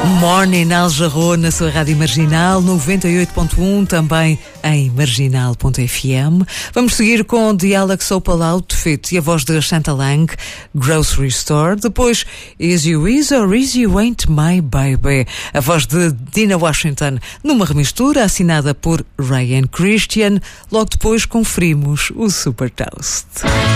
Morning Al Jarreau na sua rádio Marginal 98.1, também em marginal.fm. Vamos seguir com The Alex Opal Outfit e a voz de Chantal Lang, Grocery Store. Depois Is You Is or Is You Ain't My Baby, a voz de Dina Washington, numa remistura assinada por Ryan Christian. Logo depois conferimos o Super Toast.